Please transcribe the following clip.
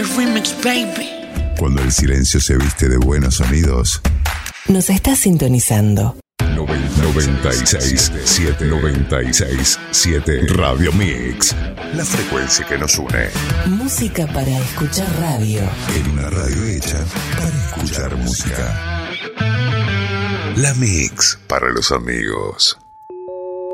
Remix, baby. Cuando el silencio se viste de buenos sonidos, nos está sintonizando. 96.7 Radio Mix. La frecuencia que nos une. Música para escuchar radio. En una radio hecha para escuchar música. La Mix para los amigos.